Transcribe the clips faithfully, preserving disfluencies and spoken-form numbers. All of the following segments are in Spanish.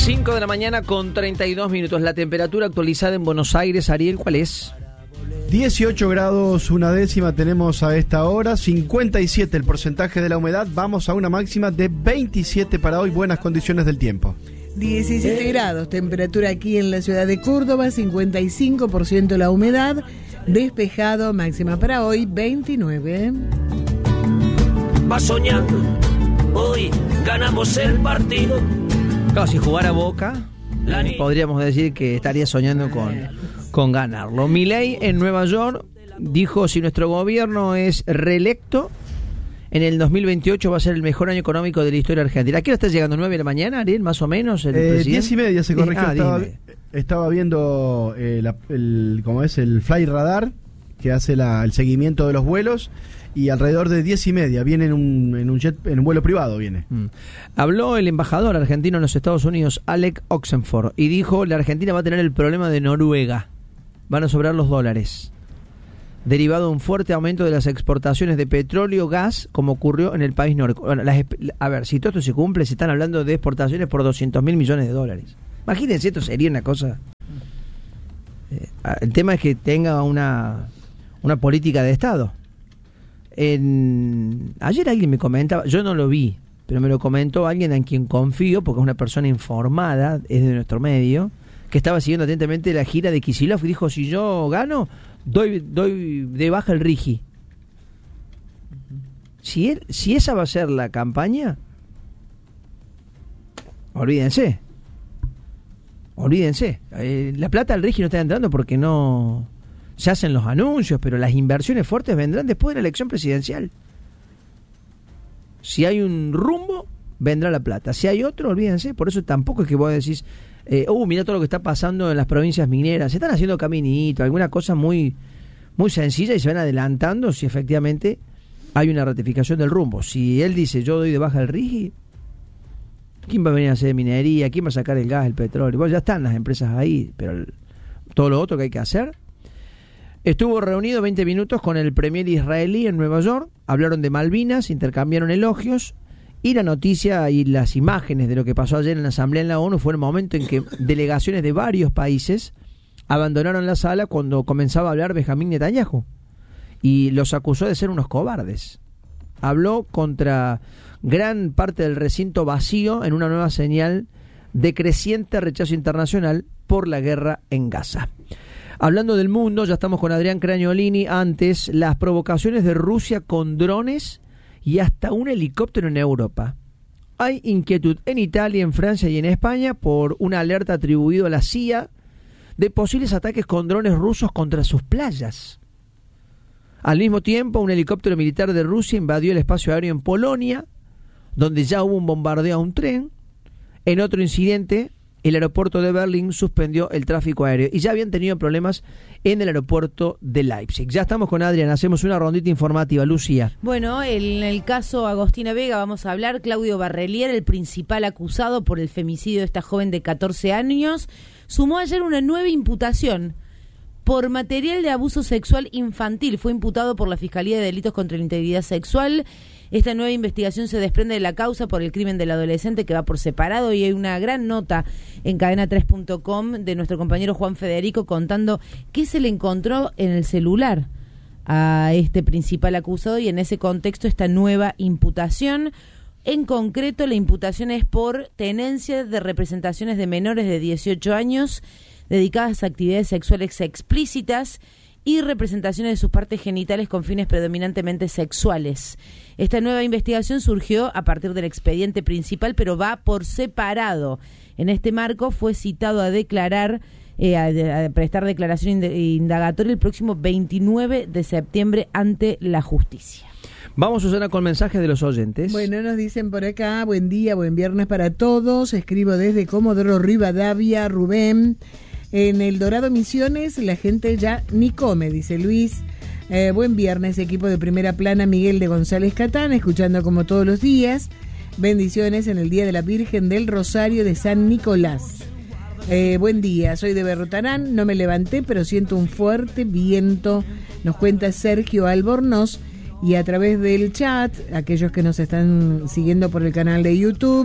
cinco de la mañana con treinta y dos minutos. La temperatura actualizada en Buenos Aires, Ariel, ¿cuál es? dieciocho grados una décima tenemos a esta hora, cincuenta y siete el porcentaje de la humedad. Vamos a una máxima de veintisiete para hoy, buenas condiciones del tiempo. diecisiete grados, temperatura aquí en la ciudad de Córdoba, cincuenta y cinco por ciento la humedad, despejado, máxima para hoy, veintinueve. Va soñando, hoy ganamos el partido. Claro, si jugara Boca, eh, podríamos decir que estaría soñando con, con ganarlo. Milei en Nueva York dijo: si nuestro gobierno es reelecto, en el dos mil veintiocho va a ser el mejor año económico de la historia argentina. ¿A qué hora está llegando? ¿nueve de la mañana, Ariel, más o menos? El eh, presidente. diez y media se corrigió. Eh, ah, estaba, diez y media. estaba viendo eh, la, el, ¿cómo es? el Fly Radar, que hace la, el seguimiento de los vuelos. Y alrededor de diez y media viene en un, en un jet, en un vuelo privado viene. Mm. Habló el embajador argentino en los Estados Unidos, Alec Oxenford, y dijo: la Argentina va a tener el problema de Noruega. Van a sobrar los dólares, derivado de un fuerte aumento de las exportaciones de petróleo, gas, como ocurrió en el país nórdico. Bueno, las, a ver, si todo esto se cumple, se están hablando de exportaciones por doscientos mil millones de dólares. Imagínense, esto sería una cosa... Eh, el tema es que tenga una, una política de Estado. En... Ayer alguien me comentaba, yo no lo vi, pero me lo comentó alguien en quien confío, porque es una persona informada, es de nuestro medio, que estaba siguiendo atentamente la gira de Kicillof y dijo: si yo gano, doy, doy de baja el Rigi. Si, él, si esa va a ser la campaña, olvídense. Olvídense. Eh, la plata del Rigi no está entrando porque no... Se hacen los anuncios, pero las inversiones fuertes vendrán después de la elección presidencial. Si hay un rumbo, vendrá la plata. Si hay otro, olvídense. Por eso tampoco es que vos decís, eh, uh, mira todo lo que está pasando en las provincias mineras. Se están haciendo caminito, alguna cosa muy, muy sencilla, y se van adelantando si efectivamente hay una ratificación del rumbo. Si él dice: yo doy de baja el Rigi, ¿quién va a venir a hacer minería? ¿Quién va a sacar el gas, el petróleo? Bueno, ya están las empresas ahí, pero el, todo lo otro que hay que hacer. Estuvo reunido veinte minutos con el premier israelí en Nueva York, hablaron de Malvinas, intercambiaron elogios, y la noticia y las imágenes de lo que pasó ayer en la Asamblea en la ONU fue el momento en que delegaciones de varios países abandonaron la sala cuando comenzaba a hablar Benjamín Netanyahu, y los acusó de ser unos cobardes. Habló contra gran parte del recinto vacío en una nueva señal de creciente rechazo internacional por la guerra en Gaza. Hablando del mundo, ya estamos con Adrián Cragnolini. Antes, las provocaciones de Rusia con drones y hasta un helicóptero en Europa. Hay inquietud en Italia, en Francia y en España por una alerta atribuida a la C I A de posibles ataques con drones rusos contra sus playas. Al mismo tiempo, un helicóptero militar de Rusia invadió el espacio aéreo en Polonia, donde ya hubo un bombardeo a un tren. En otro incidente, el aeropuerto de Berlín suspendió el tráfico aéreo, y ya habían tenido problemas en el aeropuerto de Leipzig. Ya estamos con Adrián, hacemos una rondita informativa. Lucía. Bueno, en el caso Agostina Vega vamos a hablar. Claudio Barrelier, el principal acusado por el femicidio de esta joven de catorce años, sumó ayer una nueva imputación por material de abuso sexual infantil. Fue imputado por la Fiscalía de Delitos contra la Integridad Sexual. Esta nueva investigación se desprende de la causa por el crimen del adolescente, que va por separado, y hay una gran nota en cadena tres punto com de nuestro compañero Juan Federico contando qué se le encontró en el celular a este principal acusado, y en ese contexto esta nueva imputación. En concreto, la imputación es por tenencia de representaciones de menores de dieciocho años dedicadas a actividades sexuales explícitas y representaciones de sus partes genitales con fines predominantemente sexuales. Esta nueva investigación surgió a partir del expediente principal, pero va por separado. En este marco fue citado a declarar, eh, a, a prestar declaración indagatoria el próximo veintinueve de septiembre ante la justicia. Vamos, Susana, con mensajes de los oyentes. Bueno, nos dicen por acá: buen día, buen viernes para todos. Escribo desde Comodoro Rivadavia, Rubén. En el Dorado Misiones la gente ya ni come, dice Luis. Eh, buen viernes, equipo de Primera Plana, Miguel de González Catán, escuchando como todos los días. Bendiciones en el Día de la Virgen del Rosario de San Nicolás. Eh, buen día, soy de Berrotarán, no me levanté, pero siento un fuerte viento, nos cuenta Sergio Albornoz. Y a través del chat, aquellos que nos están siguiendo por el canal de YouTube,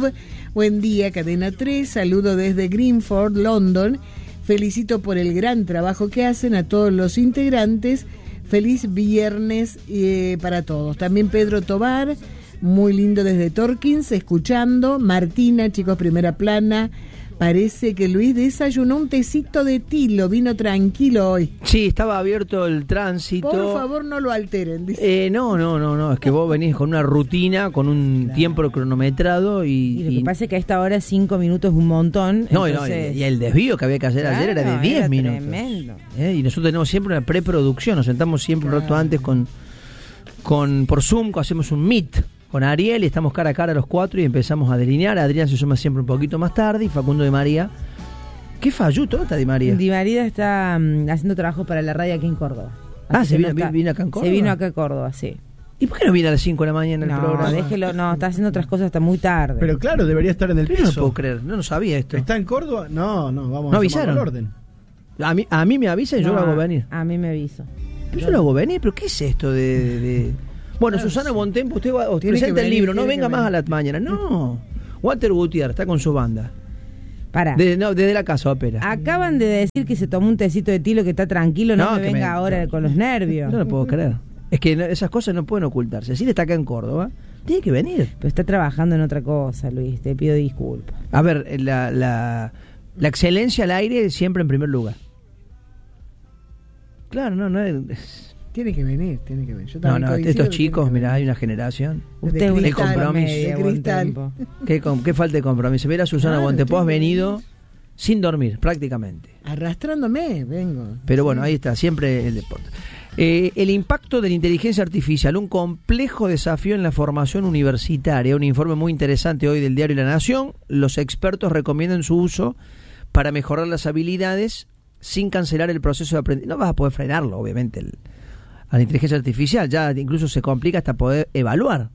Buen día, Cadena tres. Saludo desde Greenford, London. Felicito por el gran trabajo que hacen a todos los integrantes. Feliz viernes eh, para todos. También Pedro Tobar, muy lindo desde Torkins, escuchando. Martina, chicos, primera plana. Parece que Luis desayunó un tecito de tilo, vino tranquilo hoy. Sí, estaba abierto el tránsito. Por favor, no lo alteren, dice. Eh, no, no, no, no, es que vos venís con una rutina, con un claro. tiempo cronometrado y... Y lo que y... pasa es que a esta hora cinco minutos es un montón. No, entonces... no y, y el desvío que había que hacer claro, ayer era de diez minutos. Tremendo. Eh, y nosotros tenemos siempre una preproducción, nos sentamos siempre claro. un rato antes con, con por Zoom, hacemos un meet con Ariel y estamos cara a cara los cuatro y empezamos a delinear. Adrián se suma siempre un poquito más tarde y Facundo Di María. ¿Qué falló todo está Di María? Di María está um, haciendo trabajo para la radio aquí en Córdoba. Así ah, ¿se vino, está, vino acá en Córdoba? Se vino acá a Córdoba, sí. ¿Y por qué no viene a las cinco de la mañana el no, programa? No, déjelo, no, está haciendo otras cosas hasta muy tarde. Pero claro, debería estar en el piso. No lo puedo creer, no lo sabía esto. ¿Está en Córdoba? No, no, vamos ¿No a avisaron? el orden. A mí, a mí me avisan y no, yo lo hago venir. A mí me aviso. Pero yo lo hago venir, pero ¿qué es esto de...? de, de... Bueno, claro, Susana Bontempo, usted va, usted presenta el libro, no venga más a la mañana. No, Walter Gutiérrez está con su banda. Para. Desde, no, desde la casa ópera. Acaban de decir que se tomó un tecito de tilo, que está tranquilo, no, no me venga me, ahora no, con los nervios. No lo puedo creer. Es que esas cosas no pueden ocultarse. Si le está acá en Córdoba, tiene que venir. Pero está trabajando en otra cosa, Luis, te pido disculpas. A ver, la, la, la excelencia al aire siempre en primer lugar. Claro, no, no es... Tiene que venir, tiene que venir. Yo no, no, estos chicos, mirá, hay una generación. Usted es un compromiso. De cristal. ¿Qué, qué falta de compromiso? Mira, Susana claro, Bontempo, has venido sin dormir, prácticamente. Arrastrándome, vengo. Pero sí. bueno, ahí está, siempre el deporte. Eh, el impacto de la inteligencia artificial, un complejo desafío en la formación universitaria. Un informe muy interesante hoy del diario La Nación. Los expertos recomiendan su uso para mejorar las habilidades sin cancelar el proceso de aprendizaje. No vas a poder frenarlo, obviamente, el a la inteligencia artificial, ya incluso se complica hasta poder evaluar.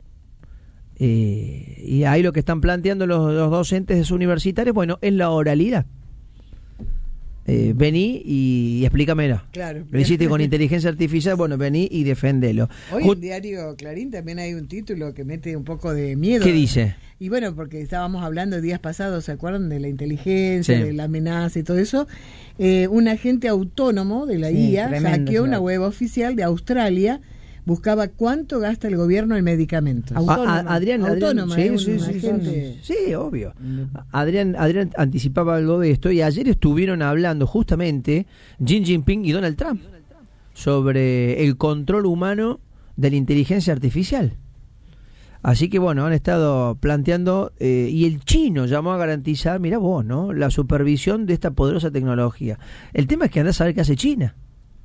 Eh, y ahí lo que están planteando los, los docentes universitarios, bueno, es la oralidad. Eh, vení y, y explícamelo. Claro. Lo hiciste con inteligencia artificial, bueno, vení y deféndelo. Hoy en el diario Clarín también hay un título que mete un poco de miedo. ¿Qué dice? Y bueno, porque estábamos hablando días pasados, ¿se acuerdan? De la inteligencia, sí. de la amenaza y todo eso. Eh, un agente autónomo de la sí, I A hackeó una web oficial de Australia, buscaba cuánto gasta el gobierno en medicamentos. Autónoma. A, Adrián, Autónoma, Adrián, ¿eh? sí, un sí, agente... sí, sí, obvio. Adrián, Adrián anticipaba algo de esto y ayer estuvieron hablando justamente Xi Jinping y Donald Trump sobre el control humano de la inteligencia artificial. Así que bueno, han estado planteando, eh, y el chino llamó a garantizar, mirá vos, ¿no?, la supervisión de esta poderosa tecnología. El tema es que andás a saber qué hace China.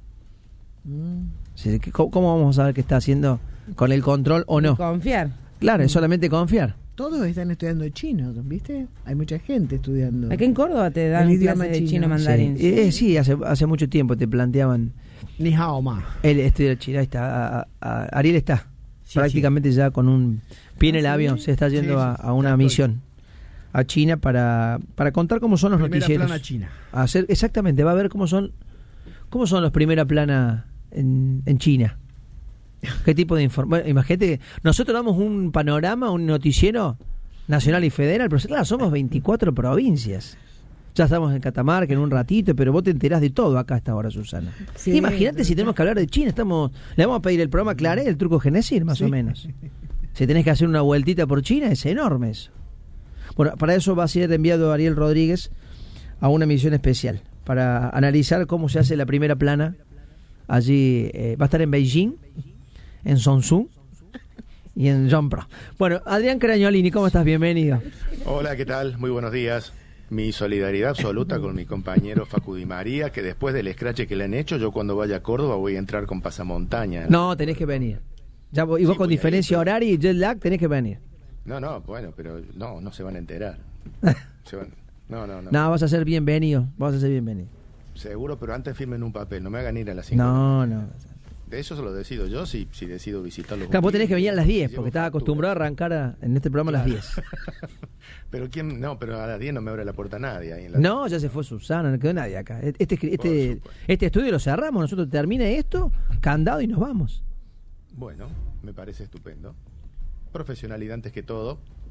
Mm. ¿Cómo, ¿Cómo vamos a saber qué está haciendo con el control o no? Confiar. Claro, es solamente confiar. Todos están estudiando chino, ¿viste? Hay mucha gente estudiando. Aquí en Córdoba te dan el clases de chino, chino mandarín. Sí, eh, sí hace, hace mucho tiempo te planteaban. Ni hao ma. Él estudia chino, ahí está. A, a, Ariel está. Sí, prácticamente sí. Ya con un pie en el avión, se está yendo sí, sí, sí. A, a una misión a China para, para contar cómo son los primera noticieros. Plana China. A hacer, exactamente, va a ver cómo son cómo son los primera plana en, en China. ¿Qué tipo de información? Bueno, imagínate, nosotros damos un panorama, un noticiero nacional y federal, pero claro, somos veinticuatro provincias. Ya estamos en Catamarca en un ratito, pero vos te enterás de todo acá a esta hora, Susana. Sí, imagínate si tenemos que hablar de China, estamos le vamos a pedir el programa Claré, el truco Genesir, más sí. o menos. Si tenés que hacer una vueltita por China, es enorme eso. Bueno, para eso va a ser enviado Ariel Rodríguez a una misión especial, para analizar cómo se hace la primera plana. Allí eh, va a estar en Beijing, en Sonsu y en Jompro. Bueno, Adrián Caragnolini, ¿cómo estás? Bienvenido. Hola, ¿qué tal? Muy buenos días. Mi solidaridad absoluta con mi compañero Facu Di María, que después del escrache que le han hecho, yo cuando vaya a Córdoba voy a entrar con pasamontaña. No, tenés que venir. Ya, y vos sí, con diferencia horaria y jet lag tenés que venir. No, no, bueno, pero no, no se van a enterar. Se van... No, no, no. No, vas a ser bienvenido, vas a ser bienvenido. Seguro, pero antes firmen un papel, no me hagan ir a las cinco. No, no. De eso se lo decido yo, si, si decido visitarlo. Claro, vos tenés que venir a las diez, porque estaba acostumbrado a arrancar a, en este programa claro. a las diez. Pero quién, no, pero a las diez no me abre la puerta nadie. Ahí en la no, ya se fue Susana, no quedó nadie acá. Este, este, este estudio lo cerramos, nosotros termina esto, candado y nos vamos. Bueno, me parece estupendo. Profesionalidad antes que todo.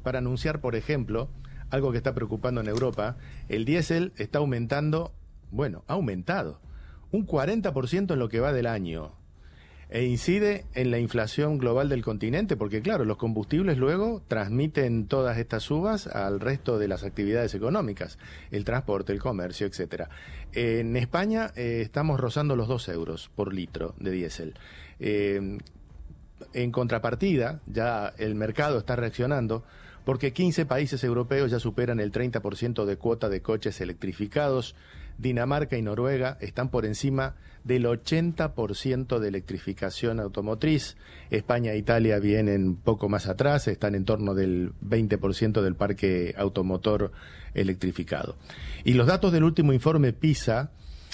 para anunciar, por ejemplo, algo que está preocupando en Europa. El diésel está aumentando, bueno, ha aumentado un cuarenta por ciento en lo que va del año. E incide en la inflación global del continente, porque claro, los combustibles luego transmiten todas estas subas al resto de las actividades económicas, el transporte, el comercio, etcétera. En España eh, estamos rozando los dos euros por litro de diésel. Eh, en contrapartida, ya el mercado está reaccionando, porque quince países europeos ya superan el treinta por ciento de cuota de coches electrificados. Dinamarca y Noruega están por encima del ochenta por ciento de electrificación automotriz. España e Italia vienen poco más atrás, están en torno del veinte por ciento del parque automotor electrificado. Y los datos del último informe PISA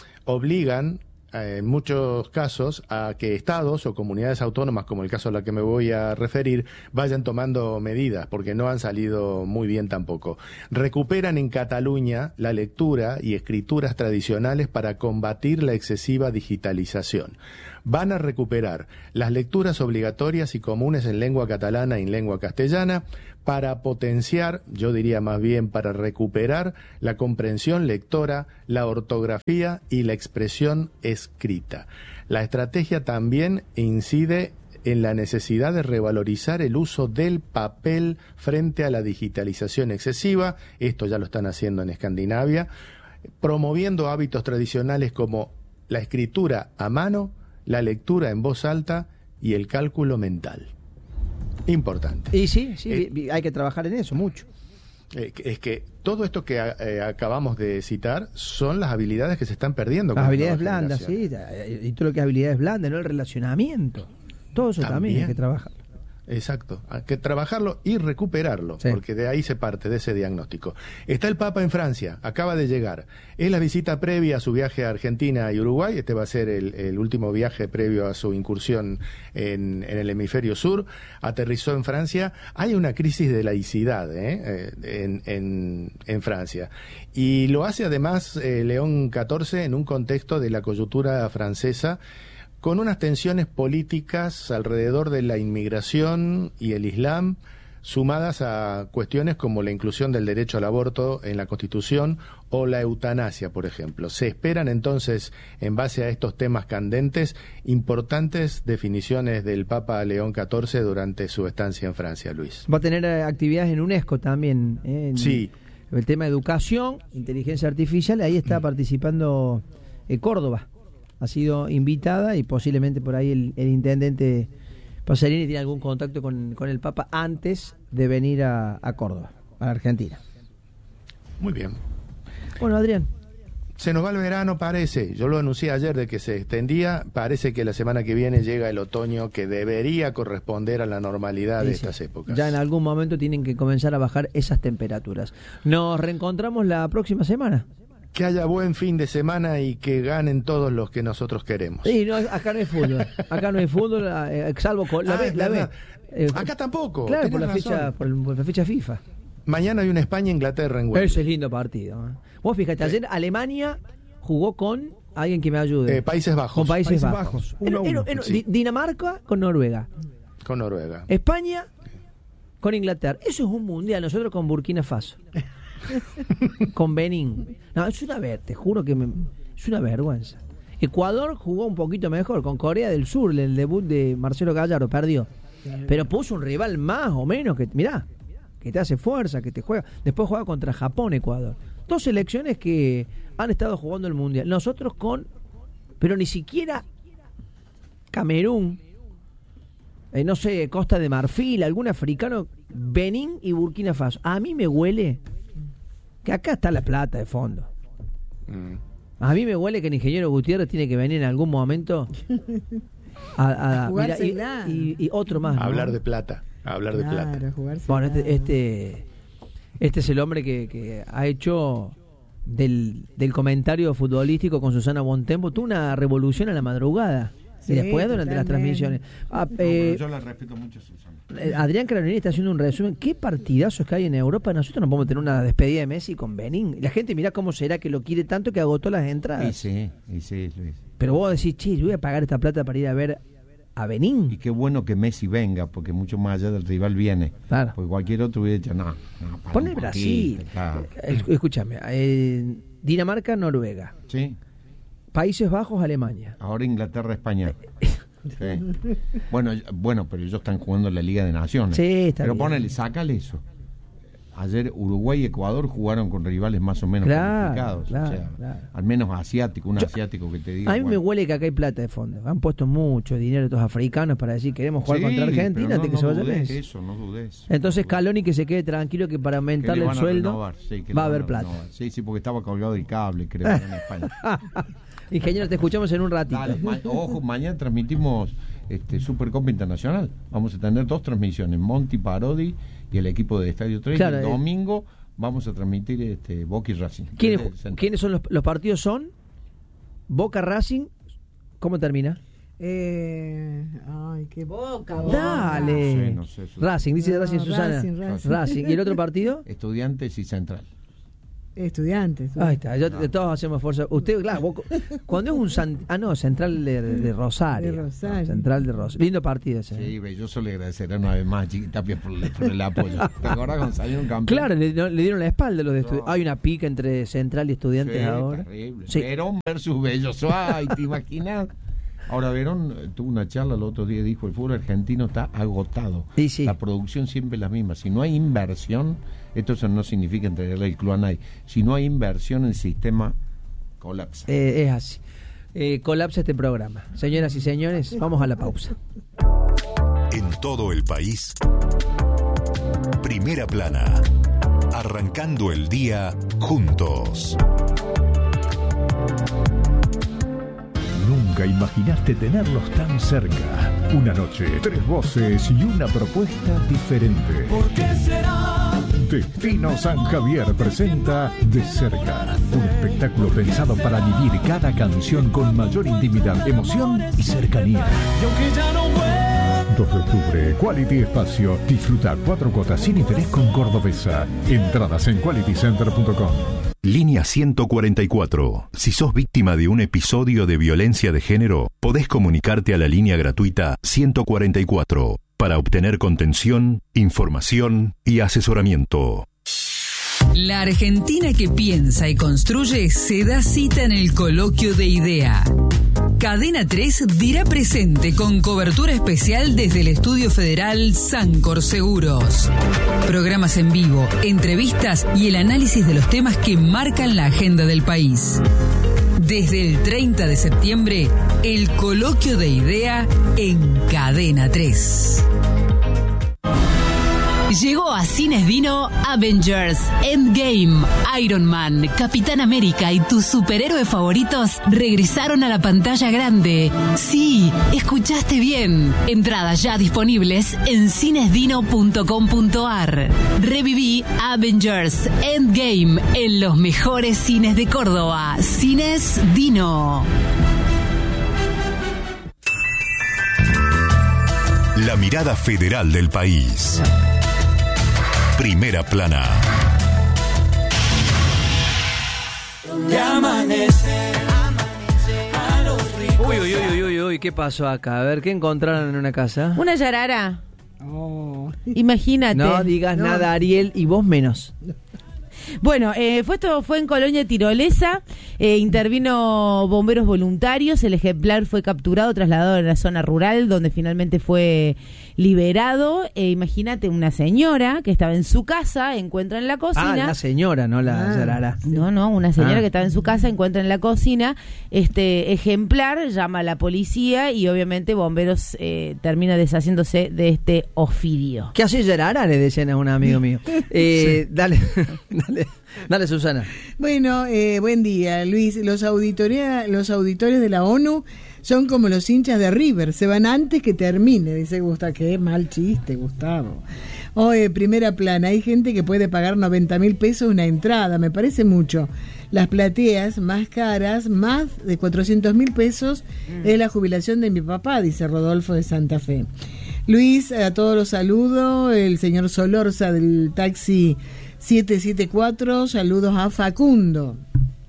obligan en muchos casos a que estados o comunidades autónomas, como el caso a la que me voy a referir, vayan tomando medidas, porque no han salido muy bien tampoco. Recuperan en Cataluña la lectura y escrituras tradicionales para combatir la excesiva digitalización. Van a recuperar las lecturas obligatorias y comunes en lengua catalana y en lengua castellana para potenciar, yo diría más bien para recuperar la comprensión lectora, la ortografía y la expresión escrita. La estrategia también incide en la necesidad de revalorizar el uso del papel frente a la digitalización excesiva. Esto ya lo están haciendo en Escandinavia, promoviendo hábitos tradicionales como la escritura a mano, la lectura en voz alta y el cálculo mental. Importante. Y sí, sí, Eh, hay que trabajar en eso, mucho. Eh, es que todo esto que eh, acabamos de citar son las habilidades que se están perdiendo. Las con habilidades nuevas blandas, sí, generaciones. y todo lo que es habilidades blandas, ¿no? El relacionamiento. Todo eso también, También. hay que trabajar. Exacto, hay que trabajarlo y recuperarlo, Sí. porque de ahí se parte, de ese diagnóstico. Está el Papa en Francia, acaba de llegar. Es la visita previa a su viaje a Argentina y Uruguay. Este va a ser el, el último viaje previo a su incursión en, en el hemisferio sur. Aterrizó en Francia. Hay una crisis de laicidad ¿eh? en, en, en Francia. Y lo hace además eh, León catorce en un contexto de la coyuntura francesa, con unas tensiones políticas alrededor de la inmigración y el Islam, sumadas a cuestiones como la inclusión del derecho al aborto en la Constitución o la eutanasia, por ejemplo. Se esperan entonces, en base a estos temas candentes, importantes definiciones del Papa León catorce durante su estancia en Francia, Luis. Va a tener eh, actividades en UNESCO también. ¿eh? En Sí. El tema de educación, inteligencia artificial, ahí está participando eh, Córdoba. Ha sido invitada y posiblemente por ahí el, el intendente Pasarini tiene algún contacto con, con el Papa antes de venir a, a Córdoba, a la Argentina. Muy bien. Bueno, Adrián. Se nos va el verano, parece. Yo lo anuncié ayer de que se extendía. Parece que la semana que viene llega el otoño, que debería corresponder a la normalidad de Sí, estas sí. épocas. Ya en algún momento tienen que comenzar a bajar esas temperaturas. Nos reencontramos la próxima semana. Que haya buen fin de semana y que ganen todos los que nosotros queremos. Sí, no, acá no hay fútbol. Acá no hay fútbol, eh, salvo con la Ah, B, es la B. verdad. Eh, Acá tampoco. Claro, tenés por la, razón. fecha, por, el- por la fecha FIFA. Mañana hay una España-Inglaterra en Wembley. Ese es lindo partido. ¿eh? Vos fíjate, ayer Alemania jugó con alguien que me ayude. Eh, Países Bajos. Con Países, Países Bajos. Bajos, uno a Era- uno. era- Sí. Di- Dinamarca con Noruega. Con Noruega. España con Inglaterra. Eso es un mundial. Nosotros con Burkina Faso. Con Benín. No, es una ver, te juro que me- es una vergüenza. Ecuador jugó un poquito mejor con Corea del Sur, el debut de Marcelo Gallardo, perdió. Pero puso un rival más o menos que, mirá, que te hace fuerza, que te juega. Después juega contra Japón, Ecuador. Dos selecciones que han estado jugando el mundial. Nosotros con, pero ni siquiera Camerún, eh, no sé, Costa de Marfil, algún africano, Benín y Burkina Faso. A mí me huele que acá está la plata de fondo. Mm. A mí me huele que el ingeniero Gutiérrez tiene que venir en algún momento a, a- A mira, y, jugársela. y- y otro más. ¿no? Hablar de plata. Hablar de plata. Claro, jugarse Bueno, la- este, este, este es el hombre que, que ha hecho del, del comentario futbolístico con Susana Bontempo toda una revolución a la madrugada. Sí, y después durante las totalmente. transmisiones. Ah, No, eh, pero yo la respeto mucho, Susana. eh, Adrián Carolini está haciendo un resumen. ¿Qué partidazos que hay en Europa? Nosotros no podemos tener una despedida de Messi con Benín. La gente mira cómo será que lo quiere tanto que agotó las entradas. Y sí, y sí, Luis. Pero vos decís, che, yo voy a pagar esta plata para ir a ver a Benín. Y qué bueno que Messi venga, porque mucho más allá del rival viene. Claro. Porque cualquier otro hubiera dicho, no, no Pone Brasil. Poquito, claro. Eh, Escúchame, eh, Dinamarca, Noruega. Sí. Países Bajos, Alemania. Ahora Inglaterra, España. Sí. Bueno, bueno, pero ellos están jugando en la Liga de Naciones. Sí, está Pero bien. ponele, sácale eso. Ayer Uruguay y Ecuador jugaron con rivales más o menos Claro, complicados. claro, o sea, claro. al menos asiático, un Yo- asiático que te diga. A mí me bueno. huele que acá hay plata de fondo. Han puesto mucho dinero estos africanos para decir queremos jugar Sí, contra Argentina pero antes no, que se no vaya dudes Messi. eso, no dudes. Entonces No dudes. Scaloni que se quede tranquilo que para Que aumentarle le el van a sueldo renovar, sí, que le va a van haber plata. renovar. Sí, sí, porque estaba colgado del cable, creo, en España. Ingeniero, te escuchamos en un ratito. Dale, ma- ojo, mañana transmitimos este, Supercopa Internacional. Vamos a tener dos transmisiones, Monty Parodi y el equipo de Estadio tres. Claro, y el eh. domingo vamos a transmitir este, Boca y Racing. ¿Quiénes, Desde el centro. ¿quiénes son los, los partidos? Son Boca Racing. ¿Cómo termina? Eh, ay, qué Boca, Dale. Sí, no sé, Susana. Racing, dice No, Racing, Susana. Racing, Racing. Racing. ¿Y el otro partido? Estudiantes y Central. Estudiantes. Ahí está, yo, todos hacemos fuerza. Usted, claro, vos- cuando es un san- ah no, Central de, de Rosario. De Rosario. No, Central de Rosario. Lindo partido ese. Sí, belloso, le agradeceré una vez más a Chiquitapia por, el- por el apoyo. ¿Te acordás cuando salieron campeón? Claro, le, no- le dieron la espalda a los de estu- No. Hay una pica entre Central y Estudiantes Sí, ahora. terrible. Sí. Verón versus Belloso. Ay, ¿te imaginas? Ahora Verón eh, tuvo una charla el otro día y dijo, el fútbol argentino está agotado. Y sí. La producción siempre es la misma. Si no hay inversión, esto eso no significa entregarle el club a nadie. Si no hay inversión, el sistema colapsa. Eh, es así. Eh, colapsa este programa. Señoras y señores, vamos a la pausa. En todo el país, Primera Plana, arrancando el día juntos. Nunca imaginaste tenerlos tan cerca. Una noche, tres voces y una propuesta diferente. ¿Por qué será? Destino San Javier presenta De Cerca, un espectáculo pensado para vivir cada canción con mayor intimidad, emoción y cercanía. dos de octubre, Quality Espacio. Disfruta cuatro cuotas sin interés con Cordobesa. Entradas en quality center punto com. Línea ciento cuarenta y cuatro. Si sos víctima de un episodio de violencia de género, podés comunicarte a la línea gratuita ciento cuarenta y cuatro para obtener contención, información y asesoramiento. La Argentina que piensa y construye se da cita en el Coloquio de Idea. Cadena tres dirá presente con cobertura especial desde el Estudio Federal Sancor Seguros. Programas en vivo, entrevistas y el análisis de los temas que marcan la agenda del país. Desde el treinta de septiembre, el Coloquio de Idea en Cadena tres. Llegó a Cines Dino Avengers, Endgame, Iron Man, Capitán América y tus superhéroes favoritos regresaron a la pantalla grande. Sí, escuchaste bien. Entradas ya disponibles en cinesdino punto com punto ar. Reviví Avengers, Endgame en los mejores cines de Córdoba. Cines Dino. La mirada federal del país. Primera Plana. Uy, uy, uy, uy, uy, ¿qué pasó acá? A ver, ¿qué encontraron en una casa? Una yarara. Oh. Imagínate. No digas No. nada, Ariel, y vos menos. Bueno, eh, fue esto fue en Colonia Tirolesa, eh, intervino bomberos voluntarios, el ejemplar fue capturado, trasladado a la zona rural, donde finalmente fue liberado. Eh, imagínate una señora que estaba en su casa, encuentra en la Ah, cocina. la señora, no la Ah. yarara. No, no, una señora Ah. que estaba en su casa, encuentra en la cocina este ejemplar, llama a la policía y obviamente bomberos eh, termina deshaciéndose de este ofidio. ¿Qué hace yarara? Le decían a un amigo mío. Eh, Dale, dale, dale, Susana. Bueno, eh, buen día, Luis. Los, auditoría, los auditores de la ONU son como los hinchas de River, se van antes que termine, dice Gustavo. Qué mal chiste, Gustavo. Oye, Primera Plana, hay gente que puede pagar noventa mil pesos una entrada, me parece mucho. Las plateas más caras, más de cuatrocientos mil pesos, mm. es la jubilación de mi papá, dice Rodolfo de Santa Fe. Luis, a todos los saludo, el señor Solorza del taxi siete siete cuatro, saludos a Facundo.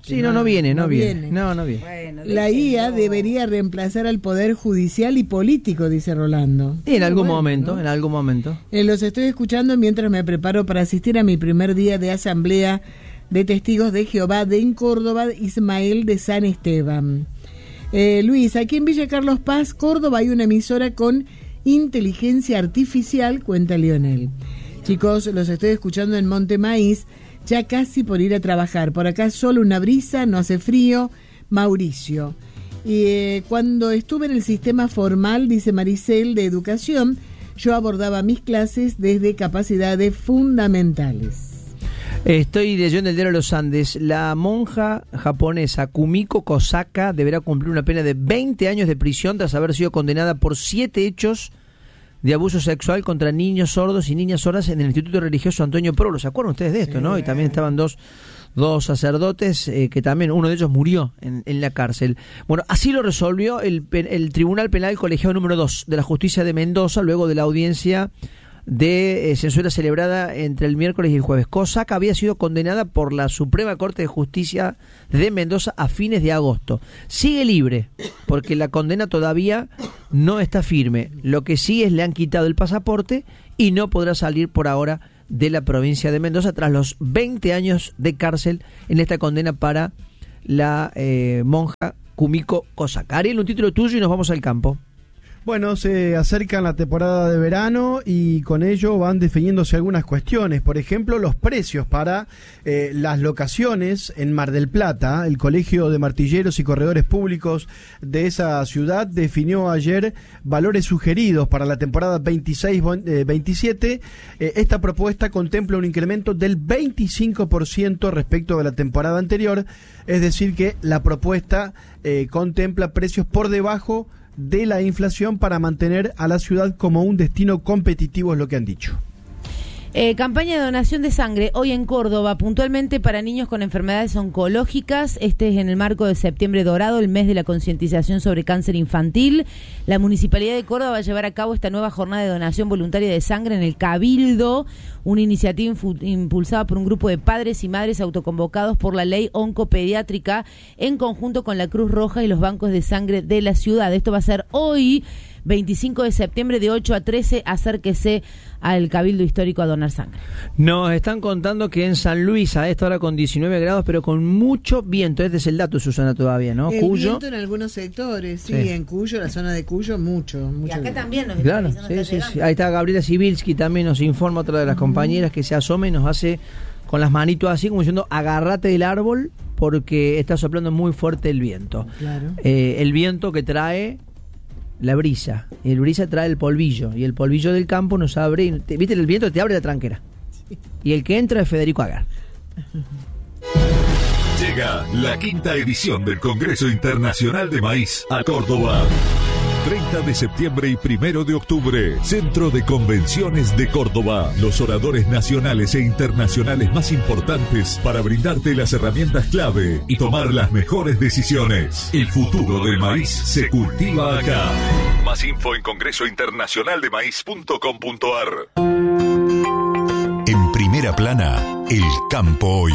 Sí, no, no viene, no, no viene. viene. No, no viene. Bueno, La I A déjenlo. debería reemplazar al Poder Judicial y Político, dice Rolando. Sí, en algún Bueno, momento, ¿no? en algún momento. Eh, los estoy escuchando mientras me preparo para asistir a mi primer día de asamblea de testigos de Jehová de en Córdoba, Ismael de San Esteban. Eh, Luis, aquí en Villa Carlos Paz, Córdoba, hay una emisora con inteligencia artificial, cuenta Lionel. Chicos, los estoy escuchando en Monte Maíz, ya casi por ir a trabajar. Por acá solo una brisa, no hace frío. Mauricio. Y eh, cuando estuve en el sistema formal, dice Maricel, de educación, yo abordaba mis clases desde capacidades fundamentales. Estoy leyendo el diario de los Andes. La monja japonesa Kumiko Kosaka deberá cumplir una pena de veinte años de prisión tras haber sido condenada por siete hechos de abuso sexual contra niños sordos y niñas sordas en el Instituto Religioso Antonio Prolo. ¿Se acuerdan ustedes de esto, no? Y también estaban dos, dos sacerdotes eh, que también, uno de ellos murió en, en la cárcel. Bueno, así lo resolvió el, el Tribunal Penal Colegiado número dos de la Justicia de Mendoza, luego de la audiencia de eh, censura celebrada entre el miércoles y el jueves. Kosaka había sido condenada por la Suprema Corte de Justicia de Mendoza a fines de agosto. Sigue libre, porque la condena todavía no está firme. Lo que sí es le han quitado el pasaporte y no podrá salir por ahora de la provincia de Mendoza tras los veinte años de cárcel en esta condena para la eh, monja Kumiko Kosaka. Ariel, un título tuyo y nos vamos al campo. Bueno, se acerca la temporada de verano y con ello van definiéndose algunas cuestiones. Por ejemplo, los precios para eh, las locaciones en Mar del Plata. El Colegio de Martilleros y Corredores Públicos de esa ciudad definió ayer valores sugeridos para la temporada veintiséis veintisiete. Eh, esta propuesta contempla un incremento del veinticinco por ciento respecto de la temporada anterior. Es decir, que la propuesta eh, contempla precios por debajo de la inflación para mantener a la ciudad como un destino competitivo, es lo que han dicho. Eh, campaña de donación de sangre hoy en Córdoba, puntualmente para niños con enfermedades oncológicas. Este es en el marco de Septiembre Dorado, el mes de la concientización sobre cáncer infantil. La Municipalidad de Córdoba va a llevar a cabo esta nueva jornada de donación voluntaria de sangre en el Cabildo, una iniciativa infu- impulsada por un grupo de padres y madres autoconvocados por la ley oncopediátrica en conjunto con la Cruz Roja y los bancos de sangre de la ciudad. Esto va a ser hoy, veinticinco de septiembre, de ocho a trece. Acérquese al Cabildo Histórico a donar sangre. Nos están contando que en San Luis a esta hora con diecinueve grados, pero con mucho viento. Este es el dato, Susana, todavía, ¿no? El Cuyo. viento en algunos sectores, sí, Sí. en Cuyo, la zona de Cuyo, mucho, mucho. Y acá viento. también nos Claro, está avisando, sí, está sí, llegando. sí. Ahí está Gabriela Sibilski, también nos informa, otra de las compañeras que se asoma y nos hace con las manitos así, como diciendo, agárrate del árbol porque está soplando muy fuerte el viento. Claro. Eh, el viento que trae la brisa, y el brisa trae el polvillo, y el polvillo del campo nos abre, y te- viste, el viento te abre la tranquera. Y el que entra es Federico Agar. Llega la quinta edición del Congreso Internacional de Maíz a Córdoba. treinta de septiembre y primero de octubre, Centro de Convenciones de Córdoba. Los oradores nacionales e internacionales más importantes para brindarte las herramientas clave y tomar las mejores decisiones. El futuro del maíz se cultiva acá. Más info en congreso internacional de maíz punto com punto ar. En primera plana, el campo hoy.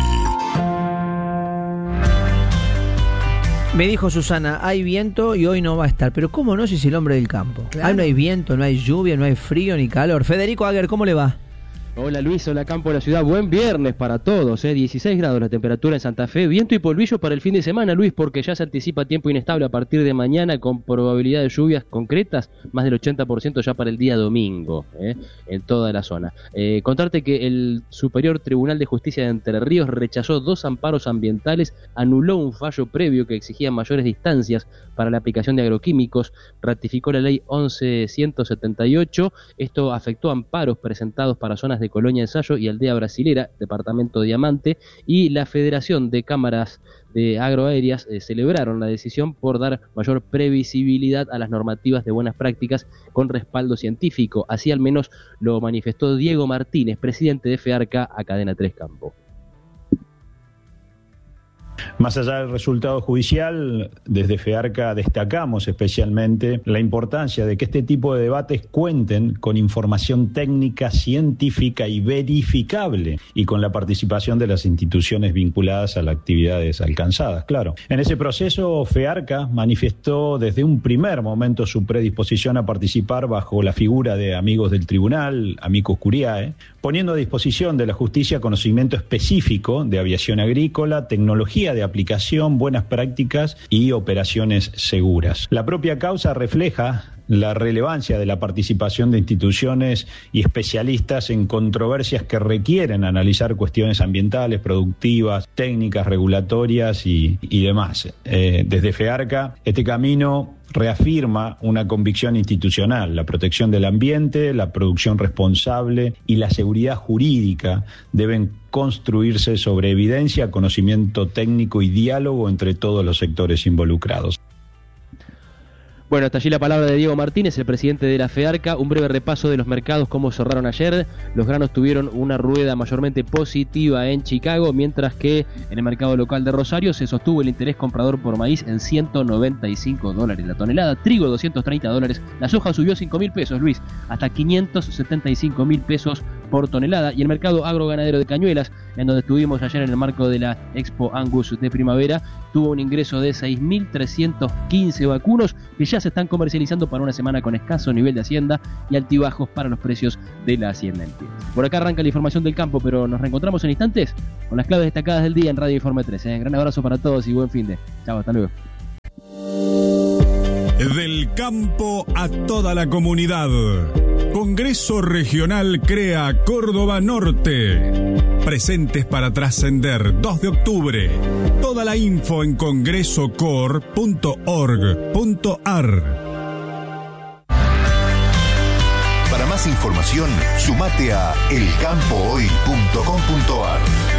Me dijo Susana, hay viento y hoy no va a estar. Pero ¿cómo no si es el hombre del campo? Claro. Ahí no hay viento, no hay lluvia, no hay frío ni calor. Federico Agar, ¿cómo le va? Hola Luis, hola campo de la ciudad, buen viernes para todos, ¿eh? dieciséis grados la temperatura en Santa Fe, viento y polvillo para el fin de semana Luis, porque ya se anticipa tiempo inestable a partir de mañana con probabilidad de lluvias concretas, más del ochenta por ciento ya para el día domingo, ¿eh? en toda la zona. Eh, contarte que el Superior Tribunal de Justicia de Entre Ríos rechazó dos amparos ambientales, anuló un fallo previo que exigía mayores distancias para la aplicación de agroquímicos, ratificó la ley once mil ciento setenta y ocho, esto afectó amparos presentados para zonas de Colonia Ensayo y Aldea Brasilera, departamento Diamante, y la Federación de Cámaras de Agroaéreas eh, celebraron la decisión por dar mayor previsibilidad a las normativas de buenas prácticas con respaldo científico. Así al menos lo manifestó Diego Martínez, presidente de FEARCA, a Cadena tres Campo. Más allá del resultado judicial, desde FEARCA destacamos especialmente la importancia de que este tipo de debates cuenten con información técnica, científica y verificable, y con la participación de las instituciones vinculadas a las actividades alcanzadas, claro. En ese proceso, FEARCA manifestó desde un primer momento su predisposición a participar bajo la figura de amigos del tribunal, amicus curiae, poniendo a disposición de la justicia conocimiento específico de aviación agrícola, tecnología de aplicación, buenas prácticas y operaciones seguras. La propia causa refleja la relevancia de la participación de instituciones y especialistas en controversias que requieren analizar cuestiones ambientales, productivas, técnicas, regulatorias y, y demás. Eh, desde FEARCA, este camino reafirma una convicción institucional: la protección del ambiente, la producción responsable y la seguridad jurídica deben construirse sobre evidencia, conocimiento técnico y diálogo entre todos los sectores involucrados. Bueno, hasta allí la palabra de Diego Martínez, el presidente de la FEARCA. Un breve repaso de los mercados, cómo cerraron ayer. Los granos tuvieron una rueda mayormente positiva en Chicago, mientras que en el mercado local de Rosario se sostuvo el interés comprador por maíz en ciento noventa y cinco dólares la tonelada, trigo doscientos treinta dólares, la soja subió cinco mil pesos, Luis, hasta quinientos setenta y cinco mil pesos por tonelada. Y el mercado agroganadero de Cañuelas, en donde estuvimos ayer en el marco de la Expo Angus de primavera, tuvo un ingreso de seis mil trescientos quince vacunos que ya se están comercializando para una semana con escaso nivel de hacienda y altibajos para los precios de la hacienda en pie. Por acá arranca la información del campo, pero nos reencontramos en instantes con las claves destacadas del día en Radio Informe tres. ¿eh? Gran abrazo para todos y buen fin de. Chao, hasta luego. Del campo a toda la comunidad. Congreso Regional Crea Córdoba Norte. Presentes para trascender, dos de octubre. Toda la info en congreso cor punto org punto ar. Para más información, sumate a el campo hoy punto com punto ar.